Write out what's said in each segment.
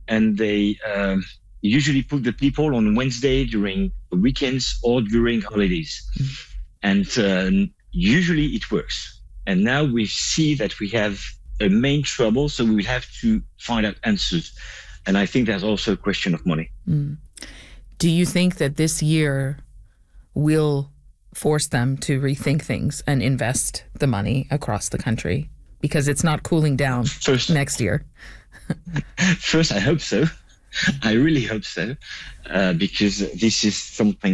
and they usually put the people on Wednesday during the weekends or during holidays. And usually it works. And now we see that we have a main trouble, so we will have to find out answers. And I think there's also a question of money. Do you think that this year will force them to rethink things and invest the money across the country? Because it's not cooling down next year. First, I hope so. I really hope so, because this is something,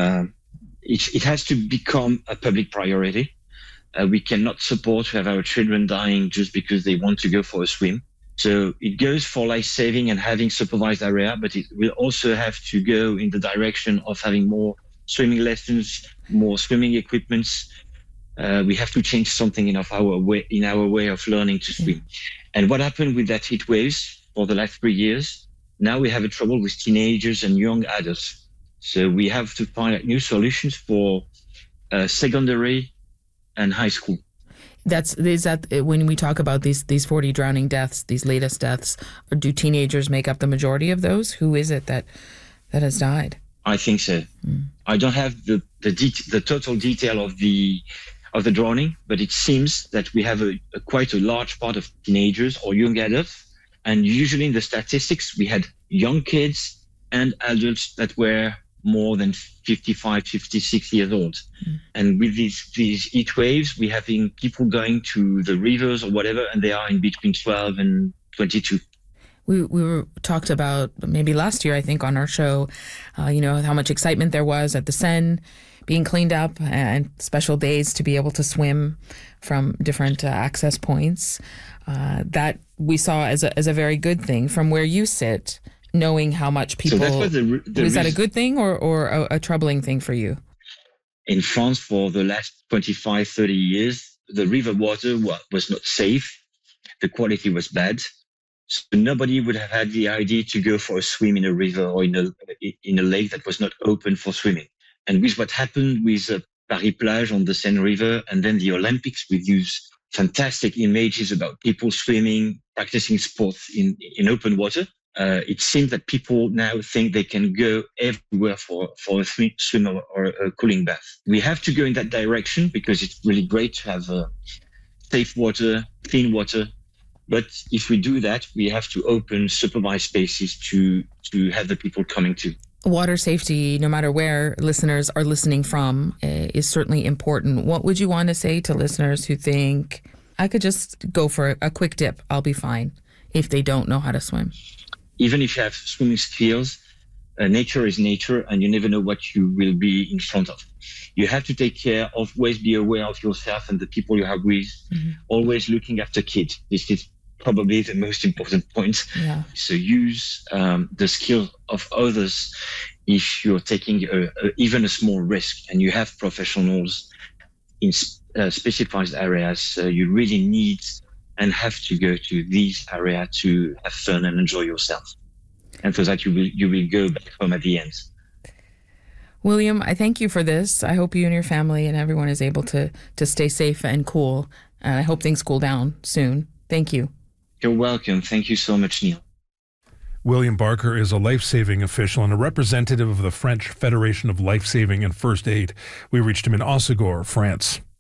it has to become a public priority. We cannot support to have our children dying just because they want to go for a swim. So it goes for life-saving and having supervised area, but it will also have to go in the direction of having more swimming lessons, more swimming equipments. We have to change something in our way of learning to swim. And what happened with that heat waves for the last 3 years? Now we have a trouble with teenagers and young adults. So we have to find out new solutions for secondary and high school. Is that when we talk about these 40 drowning deaths, these latest deaths, or do teenagers make up the majority of those? Who is it that has died? I think so. I don't have the total detail of the drowning, but it seems that we have quite a large part of teenagers or young adults. And usually in the statistics, we had young kids and adults that were more than 55, 56 years old. And with these heat waves, we're having people going to the rivers or whatever, and they are in between 12 and 22. We were talked about maybe last year, I think, on our show, how much excitement there was at the Seine being cleaned up and special days to be able to swim from different access points. That we saw as a very good thing from where you sit, knowing how much people... So that was was that a good thing or a troubling thing for you? In France, for the last 25, 30 years, the river water was not safe. The quality was bad. So nobody would have had the idea to go for a swim in a river or in a lake that was not open for swimming. And with what happened with Paris Plage on the Seine River and then the Olympics, we use fantastic images about people swimming, practicing sports in open water. It seems that people now think they can go everywhere for a swim or a cooling bath. We have to go in that direction because it's really great to have safe water, clean water. But if we do that, we have to open supervised spaces to have the people coming to. Water safety, no matter where listeners are listening from, is certainly important. What would you want to say to listeners who think, I could just go for a quick dip, I'll be fine, if they don't know how to swim? Even if you have swimming skills, nature is nature, and you never know what you will be in front of. You have to take care of, always be aware of yourself and the people you have with, always looking after kids. This is probably the most important point. Yeah. So use the skill of others if you're taking even a small risk and you have professionals in specified areas. You really need and have to go to these areas to have fun and enjoy yourself. And for that, you will go back home at the end. William, I thank you for this. I hope you and your family and everyone is able to stay safe and cool. And I hope things cool down soon. Thank you. You're welcome. Thank you so much, Neil. William Barker is a life-saving official and a representative of the French Federation of Life-Saving and First Aid. We reached him in Hossegor, France.